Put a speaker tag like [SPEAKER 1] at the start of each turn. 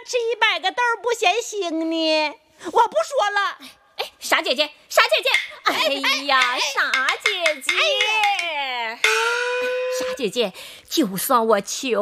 [SPEAKER 1] 吃100个豆不嫌腥呢？我不说了。
[SPEAKER 2] 哎，傻姐姐，傻姐姐，哎呀，傻姐姐，傻姐姐，就算我求